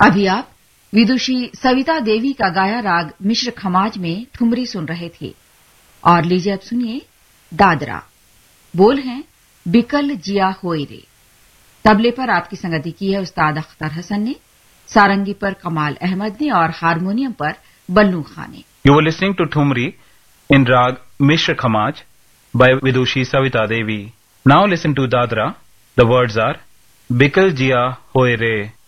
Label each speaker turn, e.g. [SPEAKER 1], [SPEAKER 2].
[SPEAKER 1] अभी आप विदुषी सविता देवी का गाया राग मिश्र खमाज में ठुमरी सुन रहे थे। और लीजिए अब सुनिए दादरा। बोल हैं बिकल जिया होए रे। तबले पर आपकी संगति की है उस्ताद अख्तर हसन ने, सारंगी पर कमाल अहमद ने और हारमोनियम पर बल्लू खान ने।
[SPEAKER 2] You were listening to Thumri in Rag Mishra Khamaj by Vidushi Savita Devi. Now listen to Dadra. The words are Bikal Jia Hoye Re.